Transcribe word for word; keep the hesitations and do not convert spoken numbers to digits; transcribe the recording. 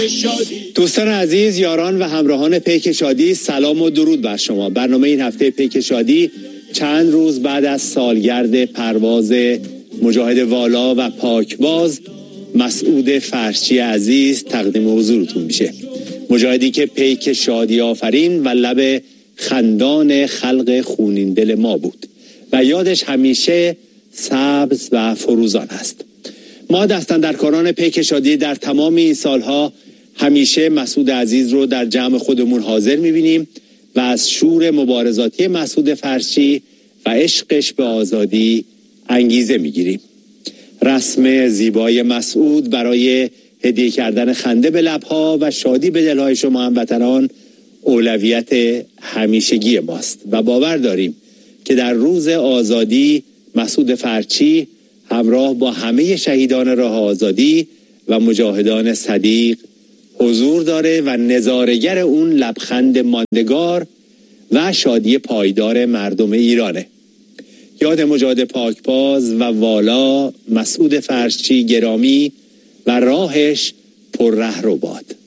دوستان عزیز، یاران و همراهان پیک شادی، سلام و درود بر شما. برنامه این هفته پیک شادی چند روز بعد از سالگرد پرواز مجاهد والا و پاکباز مسعود فرشچی عزیز تقدیم حضورتون میشه. مجاهدی که پیک شادی آفرین و لب خندان خلق خونین دل ما بود و یادش همیشه سبز و فروزان است. ما دستاندرکاران پیک شادی در تمام این سالها همیشه مسعود عزیز رو در جمع خودمون حاضر میبینیم و از شور مبارزاتی مسعود فرشچی و عشقش به آزادی انگیزه میگیریم. رسم زیبای مسعود برای هدیه کردن خنده به لبها و شادی به دلهای شما هموطنان اولویت همیشگی ماست و باور داریم که در روز آزادی مسعود فرشچی همراه با همه شهیدان راه آزادی و مجاهدان صدیق حضور داره و نظاره‌گر اون لبخند ماندگار و شادی پایدار مردم ایرانه. یاد مجاهد پاکباز و والا مسعود فرشچی گرامی و راهش پر ره رو باد.